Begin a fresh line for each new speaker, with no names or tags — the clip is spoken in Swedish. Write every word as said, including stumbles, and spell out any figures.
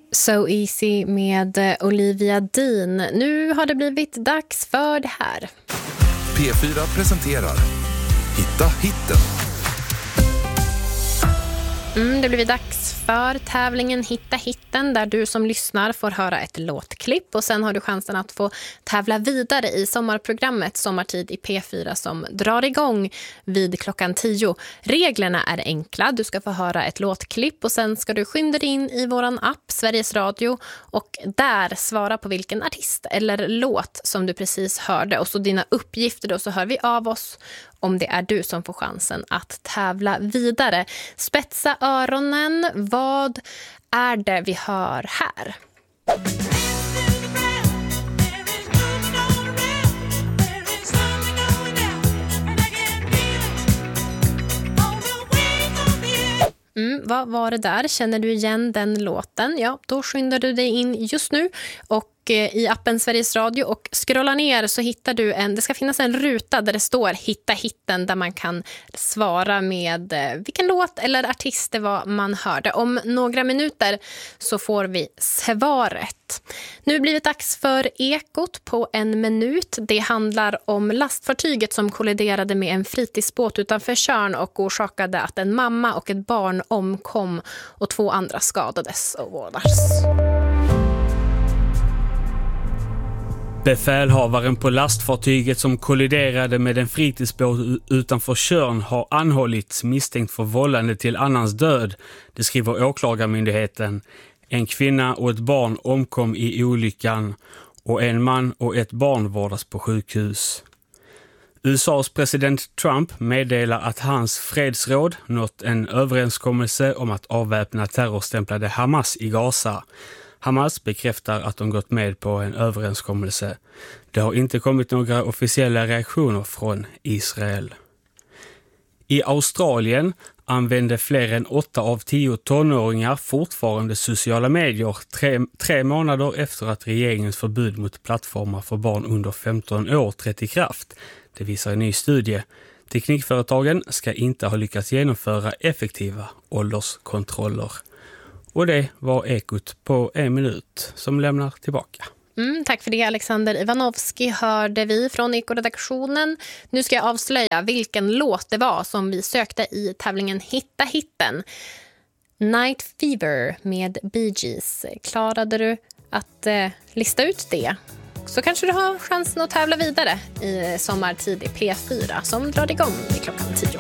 So Easy med Olivia Dean. Nu har det blivit dags för det här.
P fyra presenterar Hitta hitten.
Mm, det blir dags för tävlingen Hitta hitten, där du som lyssnar får höra ett låtklipp och sen har du chansen att få tävla vidare i sommarprogrammet Sommartid i P fyra som drar igång vid klockan tio. Reglerna är enkla. Du ska få höra ett låtklipp och sen ska du skynda dig in i våran app Sveriges Radio och där svara på vilken artist eller låt som du precis hörde och så dina uppgifter då, så hör vi av oss om det är du som får chansen att tävla vidare. Spetsa öronen, vad är det vi hör här? Mm, vad var det där? Känner du igen den låten? Ja, då skyndar du dig in just nu och i appen Sveriges Radio och scrollar ner så hittar du en, det ska finnas en ruta där det står Hitta hitten där man kan svara med vilken låt eller artist det var man hörde. Om några minuter så får vi svaret. Nu blir det dags för Ekot på en minut. Det handlar om lastfartyget som kolliderade med en fritidsbåt utanför Tjörn och orsakade att en mamma och ett barn omkom och två andra skadades och vårdades.
Befälhavaren på lastfartyget som kolliderade med en fritidsbåt utanför Tjörn har anhållits misstänkt för vållande till annans död, det skriver åklagarmyndigheten. En kvinna och ett barn omkom i olyckan och en man och ett barn vårdas på sjukhus. U S A:s president Trump meddelar att hans fredsråd nått en överenskommelse om att avväpna terrorstämplade Hamas i Gaza. Hamas bekräftar att de gått med på en överenskommelse. Det har inte kommit några officiella reaktioner från Israel. I Australien använder fler än åtta av tio tonåringar fortfarande sociala medier tre, tre månader efter att regeringens förbud mot plattformar för barn under femton år trätt i kraft. Det visar en ny studie. Teknikföretagen ska inte ha lyckats genomföra effektiva ålderskontroller. Och det var Ekot på en minut som lämnar tillbaka.
Mm, tack för det, Alexander Ivanovski hörde vi från Ekoredaktionen. Nu ska jag avslöja vilken låt det var som vi sökte i tävlingen Hitta hitten. Night Fever med Bee Gees. Klarade du att eh, lista ut det? Så kanske du har chansen att tävla vidare i Sommartid i P fyra som drar igång vid klockan tio.